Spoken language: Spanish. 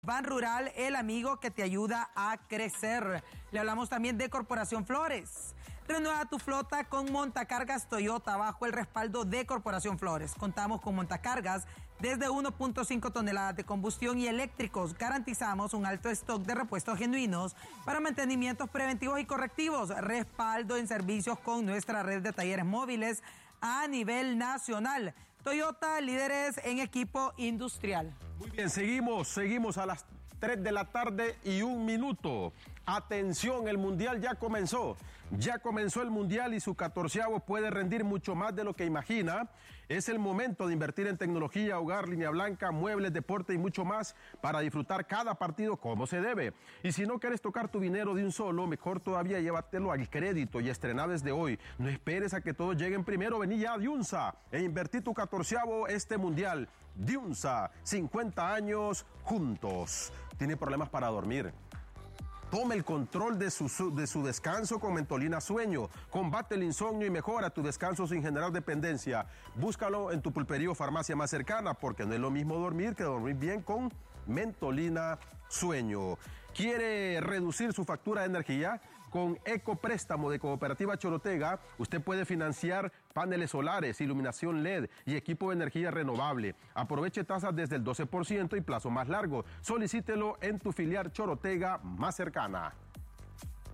Ban Rural, el amigo que te ayuda a crecer. Le hablamos también de Corporación Flores. Renueva tu flota con montacargas Toyota bajo el respaldo de Corporación Flores. Contamos con montacargas desde 1.5 toneladas de combustión y eléctricos. Garantizamos un alto stock de repuestos genuinos para mantenimientos preventivos y correctivos. Respaldo en servicios con nuestra red de talleres móviles a nivel nacional. Toyota, líderes en equipo industrial. Muy bien, seguimos a las 3 de la tarde y 1 minuto. Atención, el Mundial ya comenzó el Mundial y su 14avo puede rendir mucho más de lo que imagina. Es el momento de invertir en tecnología, hogar, línea blanca, muebles, deporte y mucho más para disfrutar cada partido como se debe. Y si no quieres tocar tu dinero de un solo, mejor todavía llévatelo al crédito y estrena desde hoy. No esperes a que todos lleguen primero, vení ya a Diunsa e invertí tu 14avo este Mundial. Diunsa, 50 años juntos. ¿Tiene problemas para dormir? Tome el control de su descanso con Mentolina Sueño. Combate el insomnio y mejora tu descanso sin generar dependencia. Búscalo en tu pulpería o farmacia más cercana, porque no es lo mismo dormir que dormir bien con Mentolina Sueño. ¿Quiere reducir su factura de energía? Con Ecopréstamo de Cooperativa Chorotega, usted puede financiar paneles solares, iluminación LED y equipo de energía renovable. Aproveche tasas desde el 12% y plazo más largo. Solicítelo en tu filial Chorotega más cercana.